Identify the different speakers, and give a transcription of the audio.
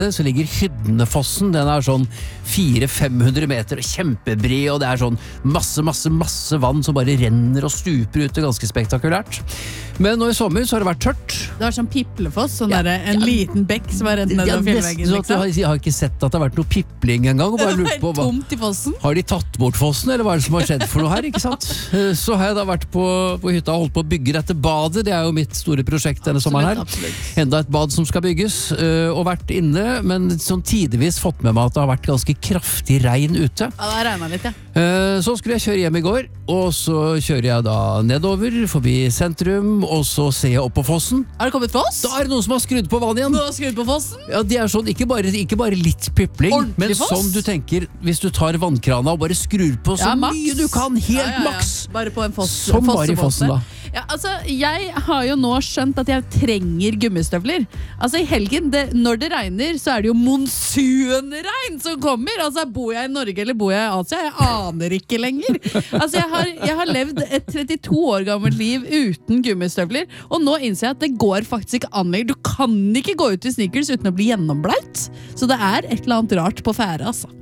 Speaker 1: så ligger Hydnefossen. Den sånn 400-500 meter, kjempebred, og det sånn masse vann som bare renner og stuper ut. Det ganske spektakulært. Men nå i sommer så har det vært tørt.
Speaker 2: Det var sånn Piplefoss, en liten bekk som var rett ned over fjellveggen.
Speaker 1: Liksom. Jeg har ikke sett at det har vært noe pipling en gang. Og bare lurt på,
Speaker 2: tomt i fossen.
Speaker 1: Har de tatt bort fossen, eller hva det som har skjedd for noe her, ikke sant? Så har jeg da vært på hytta og holdt på å bygge dette badet. Det jo mitt store prosjekt denne sommeren her.
Speaker 2: Absolutt.
Speaker 1: Enda et bad som skal bygges, og vært inne, men sånn tidvis fått med meg at det har vært ganske kraftig regn ute.
Speaker 2: Ja, det regnet litt, ja.
Speaker 1: Så skulle jeg kjøre hjem i går, og så kjører jeg da nedover, forbi sentrum, og så ser jeg opp på fossen.
Speaker 2: Har det kommet foss?
Speaker 1: Da det noen som har skrudd på vann igjen.
Speaker 2: Noen har skrudd på fossen?
Speaker 1: Ja, de sånn, ikke bare litt pipling,
Speaker 2: Ordentlig
Speaker 1: men
Speaker 2: foss?
Speaker 1: sånn du tenker, hvis du tar vannkrana og bare skrur på så mye du kan, helt maks.
Speaker 2: Bare på en foss.
Speaker 1: Sånn var i fossen da.
Speaker 2: Ja, altså, jeg har jo nå skjønt at jeg trenger gummistøvler. Altså, i helgen, når det regner, så det jo monsunregn som kommer. Altså, bor jeg i Norge eller bor jeg i Asia? Jeg aner ikke lenger. Altså, jeg har levd et 32 år gammelt liv uten gummistøvler, og nå innser jeg at det går faktisk ikke an lenger. Du kan ikke gå ut i sneakers uten å bli gjennomblaut. Så det et eller annet rart på fære, altså.